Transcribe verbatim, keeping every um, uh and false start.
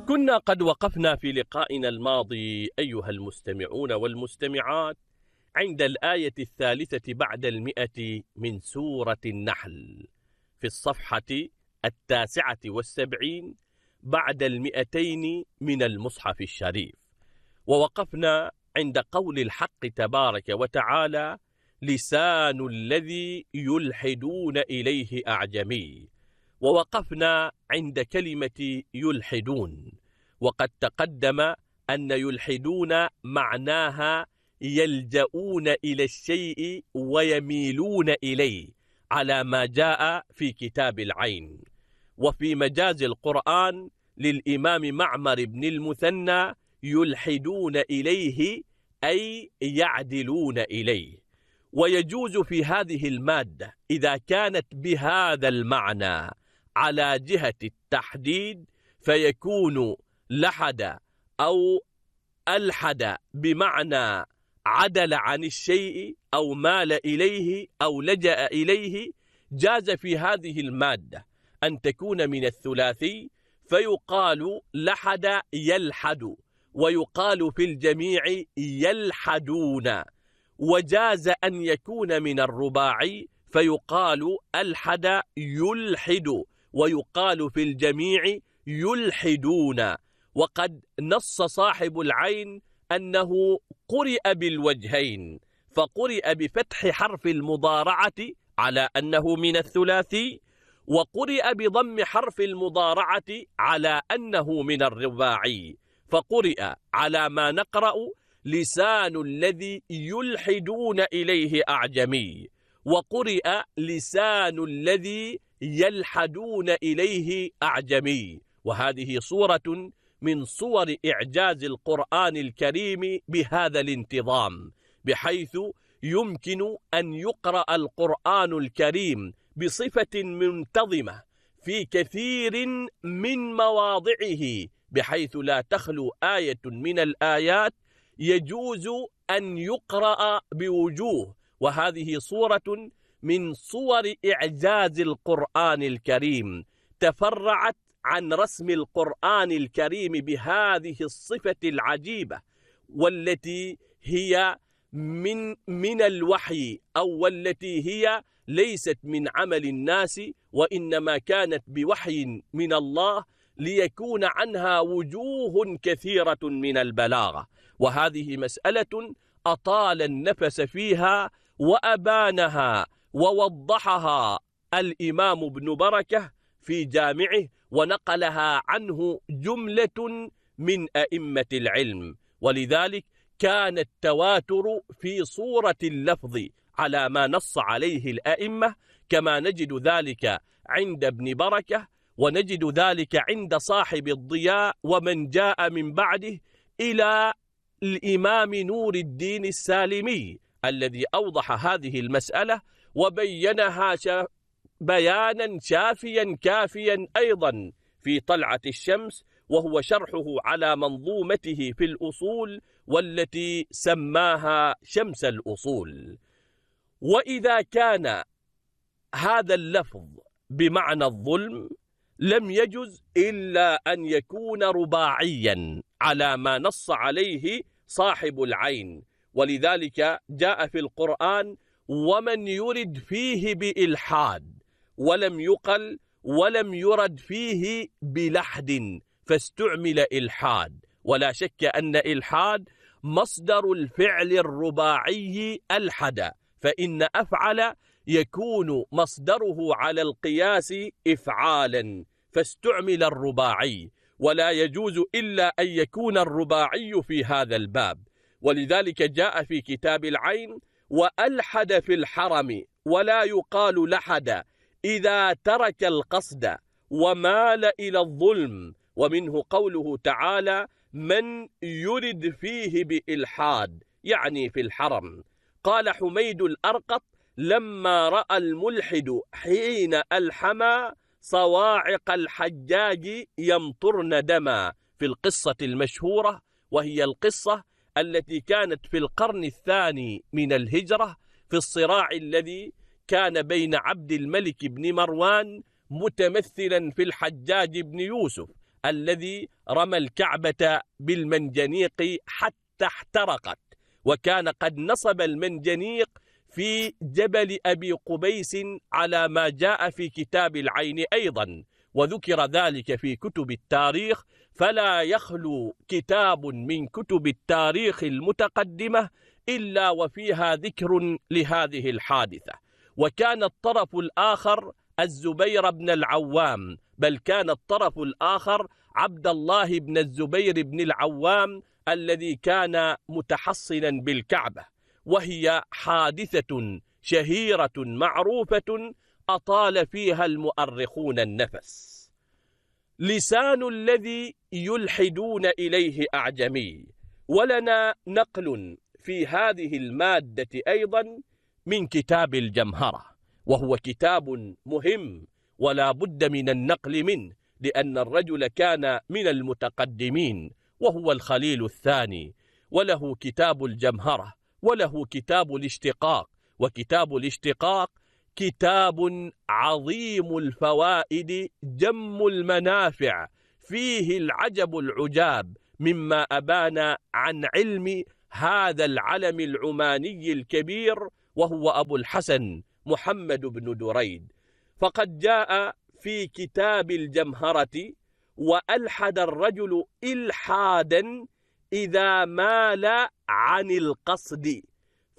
كنا قد وقفنا في لقائنا الماضي أيها المستمعون والمستمعات عند الآية الثالثة بعد المئة من سورة النحل في الصفحة التاسعة والسبعين بعد المئتين من المصحف الشريف، ووقفنا عند قول الحق تبارك وتعالى: لسان الذي يلحدون إليه أعجمي. ووقفنا عند كلمة يلحدون، وقد تقدم أن يلحدون معناها يلجؤون إلى الشيء ويميلون إليه على ما جاء في كتاب العين. وفي مجاز القرآن للإمام معمر بن المثنى يلحدون إليه أي يعدلون إليه. ويجوز في هذه المادة إذا كانت بهذا المعنى على جهة التحديد فيكون لحد أو ألحد بمعنى عدل عن الشيء أو مال إليه أو لجأ إليه. جاز في هذه المادة أن تكون من الثلاثي فيقال لحد يلحد، ويقال في الجميع يلحدون. وجاز أن يكون من الرباعي فيقال ألحد يلحد، ويقال في الجميع يلحدون. وقد نص صاحب العين أنه قرئ بالوجهين، فقرئ بفتح حرف المضارعة على أنه من الثلاثي، وقرئ بضم حرف المضارعة على أنه من الرباعي. فقرئ على ما نقرأ: لسان الذي يلحدون إليه أعجمي، وقرئ لسان الذي يلحدون إليه أعجمي. وهذه صورة من صور إعجاز القرآن الكريم بهذا الانتظام، بحيث يمكن أن يقرأ القرآن الكريم بصفة منتظمة في كثير من مواضعه، بحيث لا تخلو آية من الآيات يجوز أن يقرأ بوجوه. وهذه صورة من صور إعجاز القرآن الكريم تفرعت عن رسم القرآن الكريم بهذه الصفة العجيبة، والتي هي من من الوحي، أو والتي هي ليست من عمل الناس، وإنما كانت بوحي من الله ليكون عنها وجوه كثيرة من البلاغة. وهذه مسألة أطال النفس فيها وأبانها ووضحها الإمام ابن بركة في جامعه، ونقلها عنه جملة من أئمة العلم. ولذلك كان التواتر في صورة اللفظ على ما نص عليه الأئمة، كما نجد ذلك عند ابن بركة، ونجد ذلك عند صاحب الضياء ومن جاء من بعده، إلى الإمام نور الدين السالمي الذي أوضح هذه المسألة وبينها شا بيانا شافيا كافيا أيضا في طلعة الشمس، وهو شرحه على منظومته في الأصول والتي سماها شمس الأصول. وإذا كان هذا اللفظ بمعنى الظلم لم يجز إلا أن يكون رباعيا على ما نص عليه صاحب العين. ولذلك جاء في القرآن: ومن يرد فيه بإلحاد، ولم يقل ولم يرد فيه بلحد، فاستعمل إلحاد. ولا شك أن إلحاد مصدر الفعل الرباعي ألحد، فإن أفعل يكون مصدره على القياس إفعالا، فاستعمل الرباعي، ولا يجوز إلا أن يكون الرباعي في هذا الباب. ولذلك جاء في كتاب العين: وألحد في الحرم، ولا يقال لحد إذا ترك القصد ومال إلى الظلم. ومنه قوله تعالى: من يرد فيه بإلحاد، يعني في الحرم. قال حميد الأرقط: لما رأى الملحد حين ألحما صواعق الحجاج يمطرن دما، في القصة المشهورة، وهي القصة التي كانت في القرن الثاني من الهجرة في الصراع الذي كان بين عبد الملك بن مروان متمثلا في الحجاج بن يوسف الذي رمى الكعبة بالمنجنيق حتى احترقت، وكان قد نصب المنجنيق في جبل أبي قبيس على ما جاء في كتاب العين أيضا، وذكر ذلك في كتب التاريخ، فلا يخلو كتاب من كتب التاريخ المتقدمة إلا وفيها ذكر لهذه الحادثة. وكان الطرف الآخر الزبير بن العوام، بل كان الطرف الآخر عبد الله بن الزبير بن العوام الذي كان متحصنا بالكعبة، وهي حادثة شهيرة معروفة أطال فيها المؤرخون النفس. لسان الذي يلحدون إليه أعجمي، ولنا نقل في هذه المادة أيضا من كتاب الجمهرة، وهو كتاب مهم ولا بد من النقل منه، لأن الرجل كان من المتقدمين وهو الخليل الثاني، وله كتاب الجمهرة وله كتاب الاشتقاق. وكتاب الاشتقاق كتاب عظيم الفوائد جم المنافع، فيه العجب العجاب مما أبان عن علم هذا العلم العماني الكبير، وهو أبو الحسن محمد بن دريد. فقد جاء في كتاب الجمهرة: وألحد الرجل إلحادا إذا مال عن القصد.